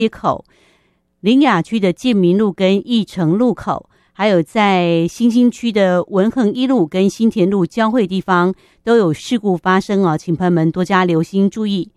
街口、苓雅区的建民路跟义城路口，还有在新兴区的文衡一路跟新田路交汇地方都有事故发生啊，请朋友们多加留心注意。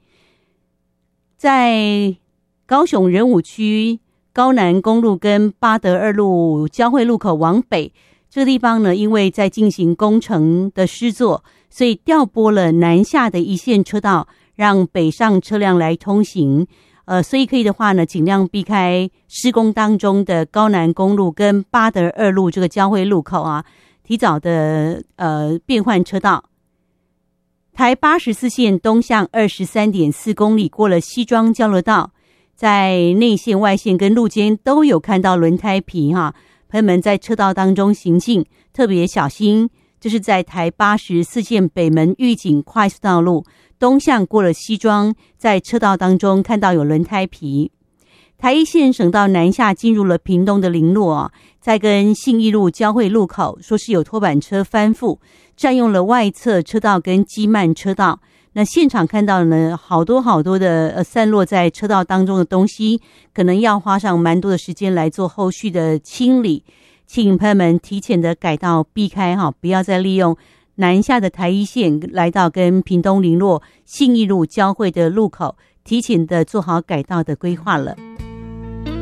在高雄仁武区高南公路跟八德二路交汇路口往北这个地方呢，因为在进行工程的施作，所以调拨了南下的一线车道，让北上车辆来通行。所以可以的话呢，尽量避开施工当中的高南公路跟八德二路这个交汇路口啊，提早的变换车道。台84线东向 23.4 公里过了西庄交流道，在内线外线跟路肩都有看到轮胎皮哈，朋友们在车道当中行进特别小心。这是在台84线北门玉井快速道路东向过了西庄，在车道当中看到有轮胎皮。台一线省道南下进入了屏东的林落，在跟信义路交汇路口，说是有拖板车翻覆，占用了外侧车道跟机慢车道。那现场看到呢，好多的散落在车道当中的东西，可能要花上蛮多的时间来做后续的清理。请朋友们提前的改道避开哈，不要再利用南下的台一线来到跟屏东林落信义路交汇的路口，提前的做好改道的规划了。